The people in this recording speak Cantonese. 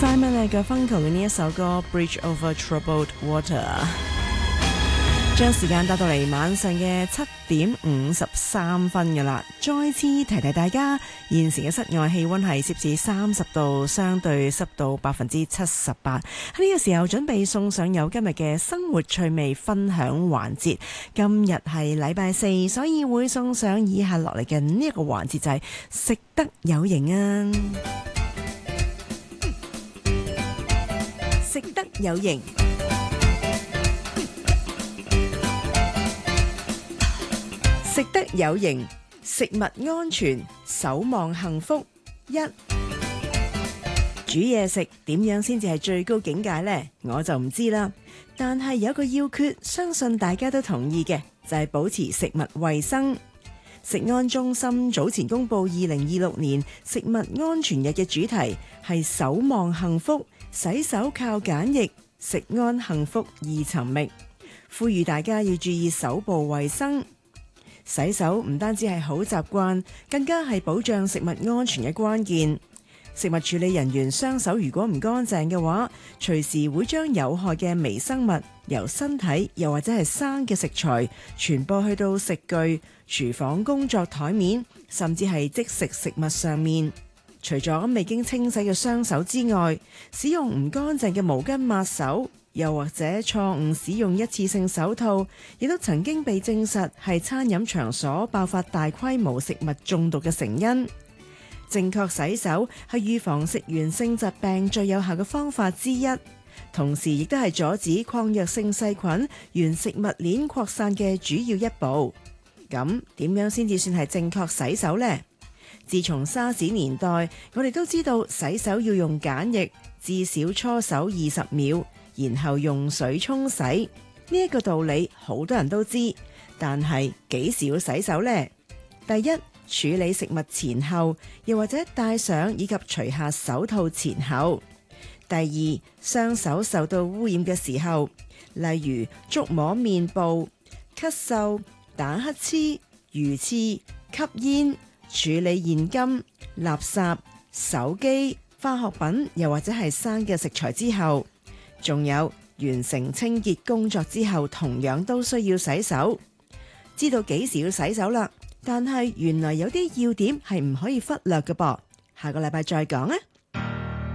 Simon 嘅 Funko 嘅呢一首歌《Bridge Over Troubled Water》，將時間帶到嚟晚上嘅7:53㗎啦。再次提提大家，現時嘅室外氣溫係攝氏30度，相對濕度78%。喺呢個時候準備送上有今日嘅生活趣味分享環節。今日係禮拜四，所以會送上以下落嚟嘅呢一個環節，就係食得有型啊！食得有型，食得有型，食物安全，守望幸福。一，煮嘢食點樣先至係最高境界呢？我就唔知啦。但係有個要訣，相信大家都同意嘅，就係保持食物衛生。食安中心早前公布2026年食物安全日嘅主題係守望幸福。洗手靠梘液，食安幸福易尋覓。呼籲大家要注意手部衛生。洗手唔單止係好習慣，更加係保障食物安全嘅關鍵。食物處理人員雙手如果唔乾淨嘅話，隨時會將有害嘅微生物由身體又或者係生嘅食材傳播去到食具、廚房工作台面，甚至係即食食物上面。除咗未經清洗嘅雙手之外，使用唔乾淨嘅毛巾抹手，又或者錯誤使用一次性手套，亦都曾經被證實係餐飲場所爆發大規模食物中毒嘅成因。正確洗手係預防食源性疾病最有效嘅方法之一，同時亦都係阻止抗藥性細菌沿食物鏈擴散嘅主要一步。咁點樣先至算係正確洗手呢？自從沙士年代，我哋都知道洗手要用梘液，至少搓手20秒，然後用水沖洗。呢一個道理好多人都知，但係幾時要洗手呢？第一，處理食物前後，又或者戴上以及除下手套前後。第二，雙手受到污染嘅時候，例如觸摸面部、咳嗽、打乞嗤、魚刺、吸煙、處理現金、垃圾、手機、化學品，又或者係生嘅食材之後，仲有完成清潔工作之後，同樣都需要洗手。知道幾時要洗手啦，但係原來有啲要點係唔可以忽略嘅噃。下個禮拜再講啊！